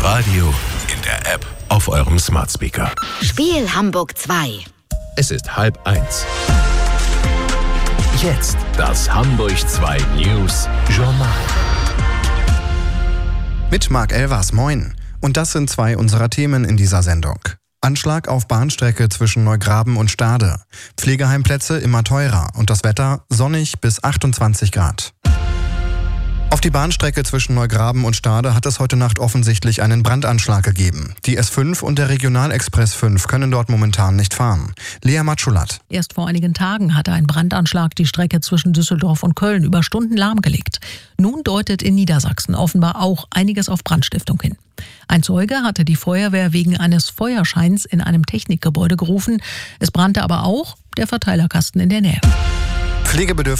Radio, in der App, auf eurem Smart Speaker. Spiel Hamburg 2. Es ist 12:30. Jetzt das Hamburg 2 News Journal. Mit Marc Elvers, moin. Und das sind zwei unserer Themen in dieser Sendung. Anschlag auf Bahnstrecke zwischen Neugraben und Stade. Pflegeheimplätze immer teurer und das Wetter sonnig bis 28 Grad. Auf die Bahnstrecke zwischen Neugraben und Stade hat es heute Nacht offensichtlich einen Brandanschlag gegeben. Die S5 und der Regionalexpress 5 können dort momentan nicht fahren. Lea Matschulat. Erst vor einigen Tagen hatte ein Brandanschlag die Strecke zwischen Düsseldorf und Köln über Stunden lahmgelegt. Nun deutet in Niedersachsen offenbar auch einiges auf Brandstiftung hin. Ein Zeuge hatte die Feuerwehr wegen eines Feuerscheins in einem Technikgebäude gerufen. Es brannte aber auch der Verteilerkasten in der Nähe.